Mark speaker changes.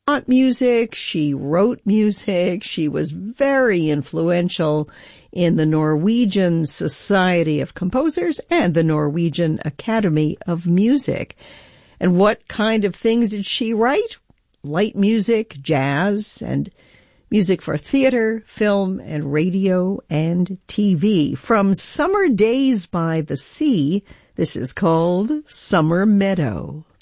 Speaker 1: taught music, she wrote music, she was very influential in the Norwegian Society of Composers and the Norwegian Academy of Music. And what kind of things did she write? Light music, jazz, and music for theater, film, and radio and TV. From Summer Days by the Sea, this is called Summer Meadow.